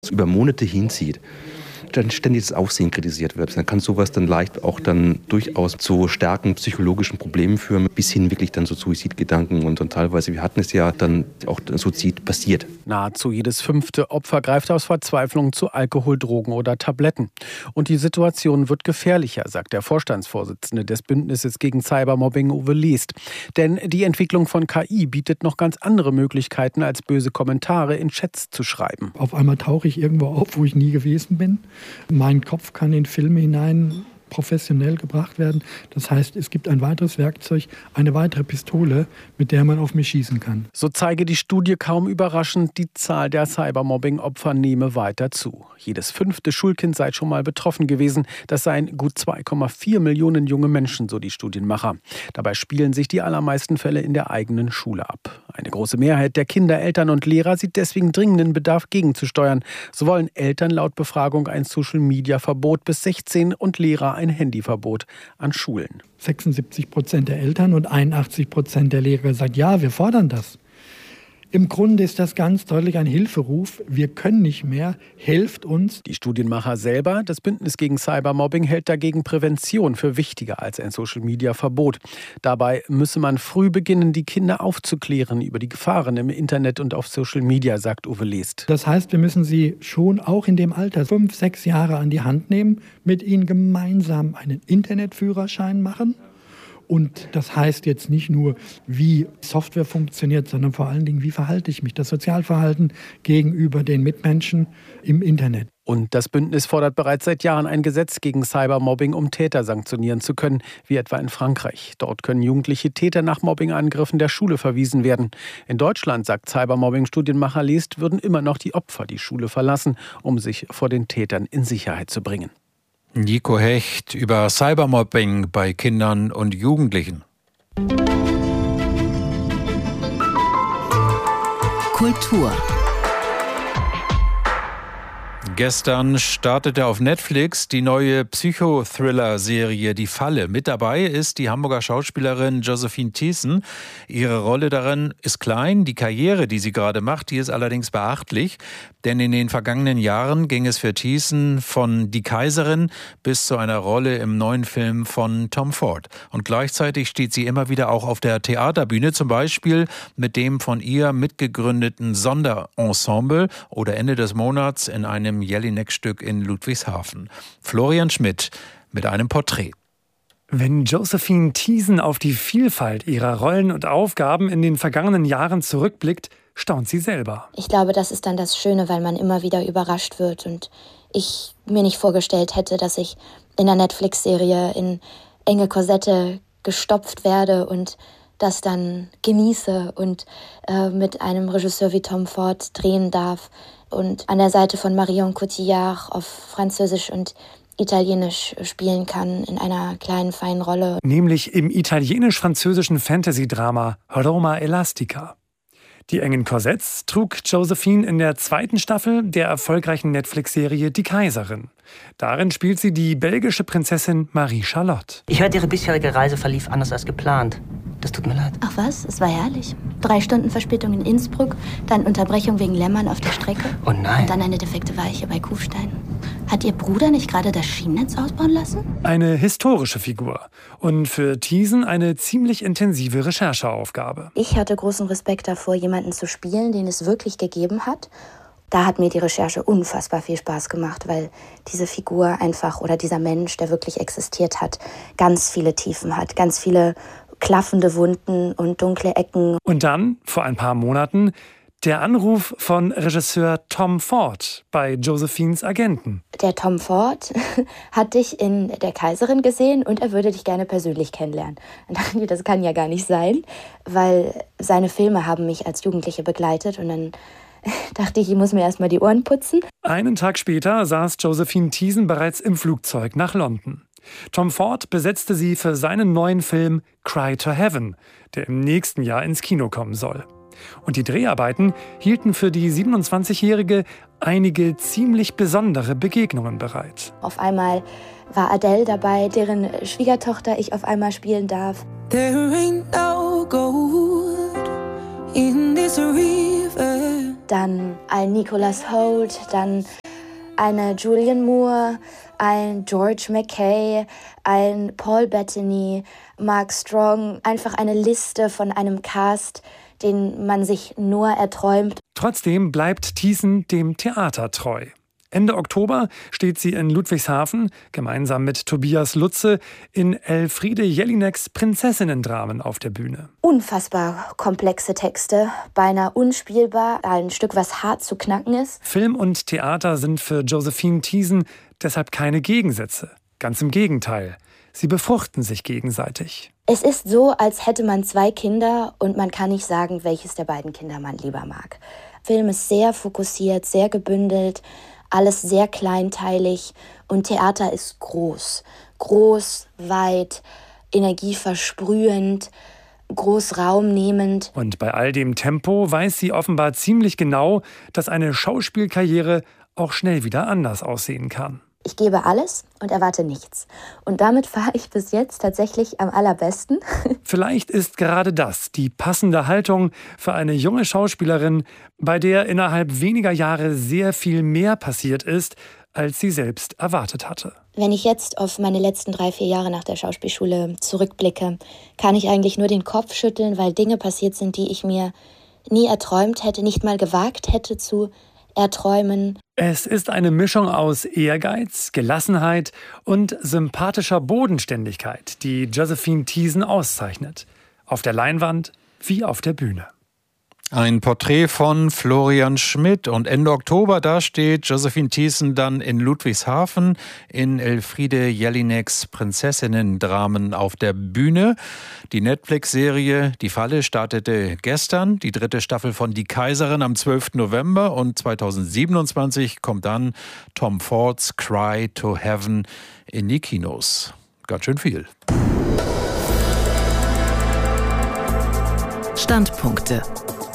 über Monate hinzieht, dann ständig das Aufsehen kritisiert wird, dann kann sowas dann leicht auch dann durchaus zu starken psychologischen Problemen führen, bis hin wirklich dann zu Suizidgedanken und teilweise, wir hatten es ja dann auch Suizid passiert. Nahezu jedes 5. Opfer greift aus Verzweiflung zu Alkohol, Drogen oder Tabletten. Und die Situation wird gefährlicher, sagt der Vorstandsvorsitzende des Bündnisses gegen Cybermobbing, Uwe List. Denn die Entwicklung von KI bietet noch ganz andere Möglichkeiten, als böse Kommentare in Chats zu schreiben. Auf einmal tauche ich irgendwo auf, wo ich nie gewesen bin. Mein Kopf kann in Filme hinein professionell gebracht werden. Das heißt, es gibt ein weiteres Werkzeug, eine weitere Pistole, mit der man auf mich schießen kann. So zeige die Studie kaum überraschend, die Zahl der Cybermobbing-Opfer nehme weiter zu. Jedes 5. Schulkind sei schon mal betroffen gewesen. Das seien gut 2,4 Millionen junge Menschen, so die Studienmacher. Dabei spielen sich die allermeisten Fälle in der eigenen Schule ab. Eine große Mehrheit der Kinder, Eltern und Lehrer sieht deswegen dringenden Bedarf, gegenzusteuern. So wollen Eltern laut Befragung ein Social-Media-Verbot bis 16 und Lehrer ein Handyverbot an Schulen. 76% der Eltern und 81% der Lehrer sagen, ja, wir fordern das. Im Grunde ist das ganz deutlich ein Hilferuf. Wir können nicht mehr, helft uns. Die Studienmacher selber, das Bündnis gegen Cybermobbing, hält dagegen Prävention für wichtiger als ein Social-Media-Verbot. Dabei müsse man früh beginnen, die Kinder aufzuklären über die Gefahren im Internet und auf Social Media, sagt Uwe List. Das heißt, wir müssen sie schon auch in dem Alter 5, 6 Jahre an die Hand nehmen, mit ihnen gemeinsam einen Internetführerschein machen. Und das heißt jetzt nicht nur, wie Software funktioniert, sondern vor allen Dingen, wie verhalte ich mich, das Sozialverhalten gegenüber den Mitmenschen im Internet. Und das Bündnis fordert bereits seit Jahren ein Gesetz gegen Cybermobbing, um Täter sanktionieren zu können, wie etwa in Frankreich. Dort können jugendliche Täter nach Mobbingangriffen der Schule verwiesen werden. In Deutschland, sagt Cybermobbing-Studienmacher List, würden immer noch die Opfer die Schule verlassen, um sich vor den Tätern in Sicherheit zu bringen. Nico Hecht über Cybermobbing bei Kindern und Jugendlichen. Kultur. Gestern startete auf Netflix die neue Psychothriller-Serie Die Falle. Mit dabei ist die Hamburger Schauspielerin Josephine Thiessen. Ihre Rolle darin ist klein, die Karriere, die sie gerade macht, die ist allerdings beachtlich. Denn in den vergangenen Jahren ging es für Thiessen von Die Kaiserin bis zu einer Rolle im neuen Film von Tom Ford. Und gleichzeitig steht sie immer wieder auch auf der Theaterbühne, zum Beispiel mit dem von ihr mitgegründeten Sonderensemble oder Ende des Monats in einem Jelinek-Stück in Ludwigshafen. Florian Schmidt mit einem Porträt. Wenn Josephine Thiessen auf die Vielfalt ihrer Rollen und Aufgaben in den vergangenen Jahren zurückblickt, staunt sie selber. Ich glaube, das ist dann das Schöne, weil man immer wieder überrascht wird und ich mir nicht vorgestellt hätte, dass ich in einer Netflix-Serie in enge Korsette gestopft werde und das dann genieße und mit einem Regisseur wie Tom Ford drehen darf und an der Seite von Marion Cotillard auf Französisch und Italienisch spielen kann in einer kleinen, feinen Rolle. Nämlich im italienisch-französischen Fantasy-Drama Roma Elastica. Die engen Korsetts trug Josephine in der 2. Staffel der erfolgreichen Netflix-Serie Die Kaiserin. Darin spielt sie die belgische Prinzessin Marie-Charlotte. Ich hörte, Ihre bisherige Reise verlief anders als geplant. Das tut mir leid. Ach was, es war herrlich. 3 Stunden Verspätung in Innsbruck, dann Unterbrechung wegen Lämmern auf der Strecke. Oh nein. Und dann eine defekte Weiche bei Kufstein. Hat Ihr Bruder nicht gerade das Schienennetz ausbauen lassen? Eine historische Figur und für Thiessen eine ziemlich intensive Rechercheaufgabe. Ich hatte großen Respekt davor, jemanden zu spielen, den es wirklich gegeben hat. Da hat mir die Recherche unfassbar viel Spaß gemacht, weil diese Figur einfach oder dieser Mensch, der wirklich existiert hat, ganz viele Tiefen hat, ganz viele klaffende Wunden und dunkle Ecken. Und dann, vor ein paar Monaten, der Anruf von Regisseur Tom Ford bei Josephines Agenten. Der Tom Ford hat dich in Der Kaiserin gesehen und er würde dich gerne persönlich kennenlernen. Und dachten die, das kann ja gar nicht sein, weil seine Filme haben mich als Jugendliche begleitet und dann dachte ich muss mir erstmal die Ohren putzen. Einen Tag später saß Josephine Thiessen bereits im Flugzeug nach London. Tom Ford besetzte sie für seinen neuen Film Cry to Heaven, der im nächsten Jahr ins Kino kommen soll. Und die Dreharbeiten hielten für die 27-Jährige einige ziemlich besondere Begegnungen bereit. Auf einmal war Adele dabei, deren Schwiegertochter ich auf einmal spielen darf. There ain't no gold in this river. dann ein Nicholas Hoult, dann eine Julianne Moore, ein George McKay, ein Paul Bettany, Mark Strong. Einfach eine Liste von einem Cast, den man sich nur erträumt. Trotzdem bleibt Thiessen dem Theater treu. Ende Oktober steht sie in Ludwigshafen gemeinsam mit Tobias Lutze in Elfriede Jelineks Prinzessinnen-Dramen auf der Bühne. Unfassbar komplexe Texte, beinahe unspielbar, ein Stück, was hart zu knacken ist. Film und Theater sind für Josephine Thiessen deshalb keine Gegensätze. Ganz im Gegenteil. Sie befruchten sich gegenseitig. Es ist so, als hätte man 2 Kinder und man kann nicht sagen, welches der beiden Kinder man lieber mag. Film ist sehr fokussiert, sehr gebündelt, alles sehr kleinteilig und Theater ist groß. Groß, weit, energieversprühend, groß raumnehmend. Und bei all dem Tempo weiß sie offenbar ziemlich genau, dass eine Schauspielkarriere auch schnell wieder anders aussehen kann. Ich gebe alles und erwarte nichts. Und damit fahre ich bis jetzt tatsächlich am allerbesten. Vielleicht ist gerade das die passende Haltung für eine junge Schauspielerin, bei der innerhalb weniger Jahre sehr viel mehr passiert ist, als sie selbst erwartet hatte. Wenn ich jetzt auf meine letzten 3-4 Jahre nach der Schauspielschule zurückblicke, kann ich eigentlich nur den Kopf schütteln, weil Dinge passiert sind, die ich mir nie erträumt hätte, nicht mal gewagt hätte zu erträumen. Es ist eine Mischung aus Ehrgeiz, Gelassenheit und sympathischer Bodenständigkeit, die Josephine Thiessen auszeichnet. Auf der Leinwand wie auf der Bühne. Ein Porträt von Florian Schmidt. Und Ende Oktober, da steht Josephine Thiessen dann in Ludwigshafen in Elfriede Jelineks Prinzessinnen-Dramen auf der Bühne. Die Netflix-Serie Die Falle startete gestern. Die 3. Staffel von Die Kaiserin am 12. November. Und 2027 kommt dann Tom Fords Cry to Heaven in die Kinos. Ganz schön viel. Standpunkte.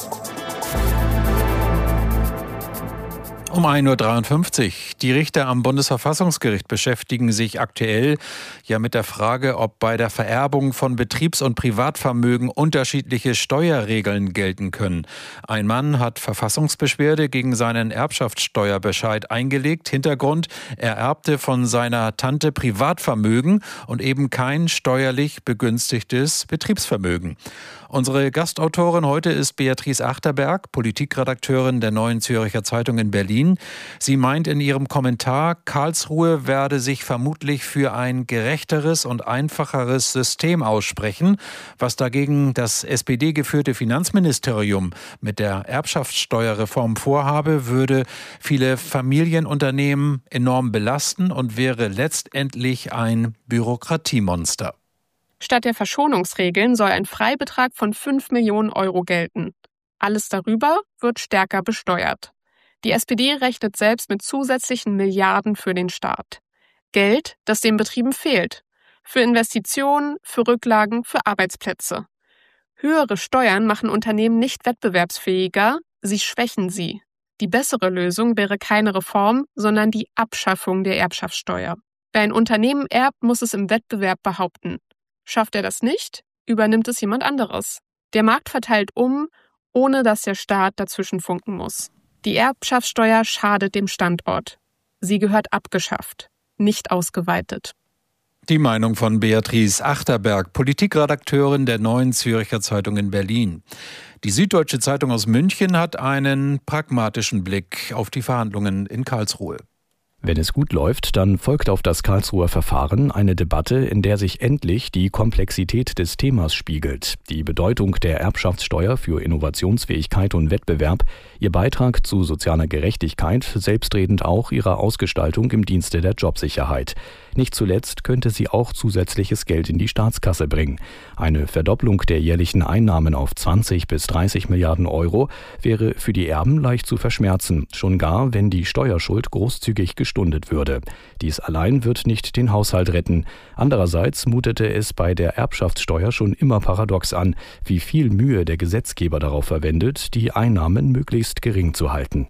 Um 1.53 Uhr. Die Richter am Bundesverfassungsgericht beschäftigen sich aktuell ja mit der Frage, ob bei der Vererbung von Betriebs- und Privatvermögen unterschiedliche Steuerregeln gelten können. Ein Mann hat Verfassungsbeschwerde gegen seinen Erbschaftssteuerbescheid eingelegt. Hintergrund: Er erbte von seiner Tante Privatvermögen und eben kein steuerlich begünstigtes Betriebsvermögen. Unsere Gastautorin heute ist Beatrice Achterberg, Politikredakteurin der Neuen Zürcher Zeitung in Berlin. Sie meint in ihrem Kommentar, Karlsruhe werde sich vermutlich für ein gerechteres und einfacheres System aussprechen, was dagegen das SPD-geführte Finanzministerium mit der Erbschaftssteuerreform vorhabe, würde viele Familienunternehmen enorm belasten und wäre letztendlich ein Bürokratiemonster. Statt der Verschonungsregeln soll ein Freibetrag von 5 Millionen Euro gelten. Alles darüber wird stärker besteuert. Die SPD rechnet selbst mit zusätzlichen Milliarden für den Staat. Geld, das den Betrieben fehlt. Für Investitionen, für Rücklagen, für Arbeitsplätze. Höhere Steuern machen Unternehmen nicht wettbewerbsfähiger, sie schwächen sie. Die bessere Lösung wäre keine Reform, sondern die Abschaffung der Erbschaftssteuer. Wer ein Unternehmen erbt, muss es im Wettbewerb behaupten. Schafft er das nicht, übernimmt es jemand anderes. Der Markt verteilt ohne dass der Staat dazwischen funken muss. Die Erbschaftssteuer schadet dem Standort. Sie gehört abgeschafft, nicht ausgeweitet. Die Meinung von Beatrice Achterberg, Politikredakteurin der Neuen Zürcher Zeitung in Berlin. Die Süddeutsche Zeitung aus München hat einen pragmatischen Blick auf die Verhandlungen in Karlsruhe. Wenn es gut läuft, dann folgt auf das Karlsruher Verfahren eine Debatte, in der sich endlich die Komplexität des Themas spiegelt. Die Bedeutung der Erbschaftssteuer für Innovationsfähigkeit und Wettbewerb, ihr Beitrag zu sozialer Gerechtigkeit, selbstredend auch ihre Ausgestaltung im Dienste der Jobsicherheit. Nicht zuletzt könnte sie auch zusätzliches Geld in die Staatskasse bringen. Eine Verdopplung der jährlichen Einnahmen auf 20 bis 30 Milliarden Euro wäre für die Erben leicht zu verschmerzen, schon gar, wenn die Steuerschuld großzügig gestundet würde. Dies allein wird nicht den Haushalt retten. Andererseits mutete es bei der Erbschaftssteuer schon immer paradox an, wie viel Mühe der Gesetzgeber darauf verwendet, die Einnahmen möglichst gering zu halten.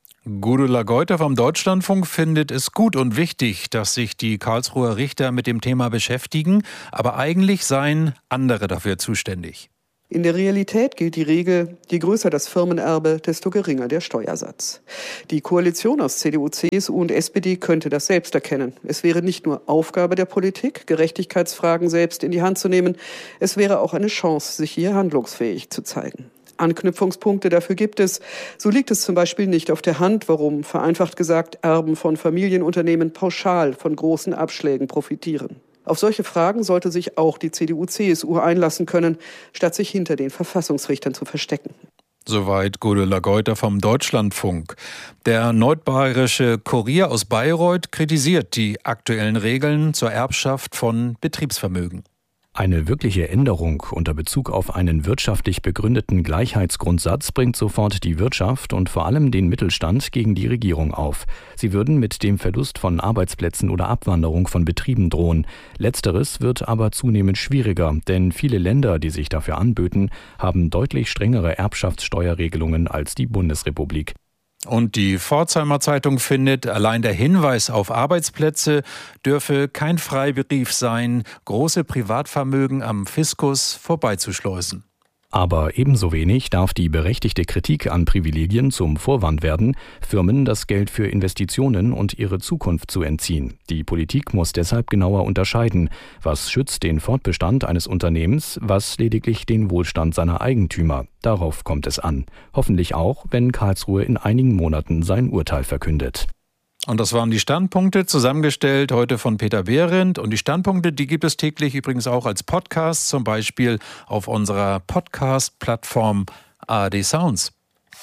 Gudula Geuter vom Deutschlandfunk findet es gut und wichtig, dass sich die Karlsruher Richter mit dem Thema beschäftigen, aber eigentlich seien andere dafür zuständig. In der Realität gilt die Regel, je größer das Firmenerbe, desto geringer der Steuersatz. Die Koalition aus CDU, CSU und SPD könnte das selbst erkennen. Es wäre nicht nur Aufgabe der Politik, Gerechtigkeitsfragen selbst in die Hand zu nehmen, es wäre auch eine Chance, sich hier handlungsfähig zu zeigen. Anknüpfungspunkte dafür gibt es. So liegt es zum Beispiel nicht auf der Hand, warum, vereinfacht gesagt, Erben von Familienunternehmen pauschal von großen Abschlägen profitieren. Auf solche Fragen sollte sich auch die CDU-CSU einlassen können, statt sich hinter den Verfassungsrichtern zu verstecken. Soweit Gudula Geuter vom Deutschlandfunk. Der nordbayerische Kurier aus Bayreuth kritisiert die aktuellen Regeln zur Erbschaft von Betriebsvermögen. Eine wirkliche Änderung unter Bezug auf einen wirtschaftlich begründeten Gleichheitsgrundsatz bringt sofort die Wirtschaft und vor allem den Mittelstand gegen die Regierung auf. Sie würden mit dem Verlust von Arbeitsplätzen oder Abwanderung von Betrieben drohen. Letzteres wird aber zunehmend schwieriger, denn viele Länder, die sich dafür anböten, haben deutlich strengere Erbschaftssteuerregelungen als die Bundesrepublik. Und die Pforzheimer Zeitung findet, allein der Hinweis auf Arbeitsplätze dürfe kein Freibrief sein, große Privatvermögen am Fiskus vorbeizuschleusen. Aber ebenso wenig darf die berechtigte Kritik an Privilegien zum Vorwand werden, Firmen das Geld für Investitionen und ihre Zukunft zu entziehen. Die Politik muss deshalb genauer unterscheiden, was schützt den Fortbestand eines Unternehmens, was lediglich den Wohlstand seiner Eigentümer. Darauf kommt es an. Hoffentlich auch, wenn Karlsruhe in einigen Monaten sein Urteil verkündet. Und das waren die Standpunkte, zusammengestellt heute von Peter Behrendt. Und die Standpunkte, die gibt es täglich übrigens auch als Podcast, zum Beispiel auf unserer Podcast-Plattform ARD Sounds.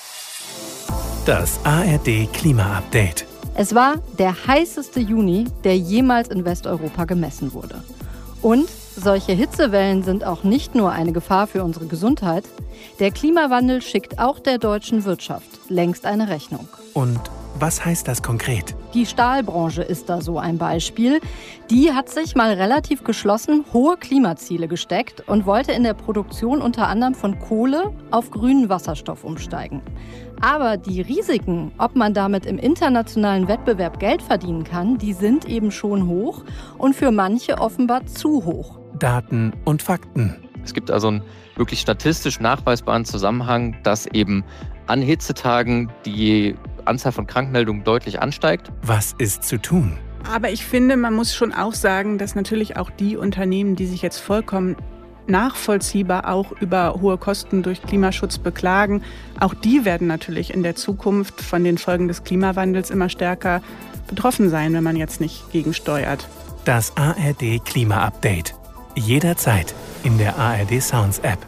Das ARD Klima-Update. Es war der heißeste Juni, der jemals in Westeuropa gemessen wurde. Und solche Hitzewellen sind auch nicht nur eine Gefahr für unsere Gesundheit. Der Klimawandel schickt auch der deutschen Wirtschaft längst eine Rechnung. Und was heißt das konkret? Die Stahlbranche ist da so ein Beispiel. Die hat sich mal relativ geschlossen hohe Klimaziele gesteckt und wollte in der Produktion unter anderem von Kohle auf grünen Wasserstoff umsteigen. Aber die Risiken, ob man damit im internationalen Wettbewerb Geld verdienen kann, die sind eben schon hoch und für manche offenbar zu hoch. Daten und Fakten. Es gibt also einen wirklich statistisch nachweisbaren Zusammenhang, dass eben an Hitzetagen die Anzahl von Krankmeldungen deutlich ansteigt. Was ist zu tun? Aber ich finde, man muss schon auch sagen, dass natürlich auch die Unternehmen, die sich jetzt vollkommen nachvollziehbar auch über hohe Kosten durch Klimaschutz beklagen, auch die werden natürlich in der Zukunft von den Folgen des Klimawandels immer stärker betroffen sein, wenn man jetzt nicht gegensteuert. Das ARD Klima-Update. Jederzeit in der ARD Sounds App.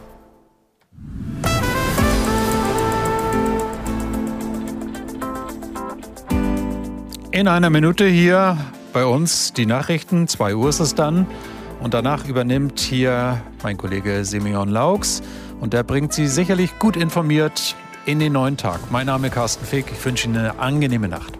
In einer Minute hier bei uns die Nachrichten. 2 Uhr ist es dann. Und danach übernimmt hier mein Kollege Simeon Laux. Und der bringt Sie sicherlich gut informiert in den neuen Tag. Mein Name ist Carsten Fick. Ich wünsche Ihnen eine angenehme Nacht.